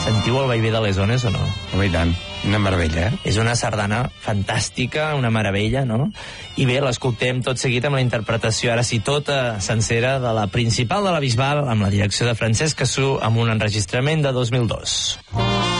Sentiu el vaivé de les ones o no? I tant, una meravella, eh? És una sardana fantàstica, una meravella, no? I bé, l'escoltem tot seguit amb la interpretació, ara sí, tota sencera, de la principal de la Bisbal, amb la direcció de Francesc Cassú, amb un enregistrament de 2002.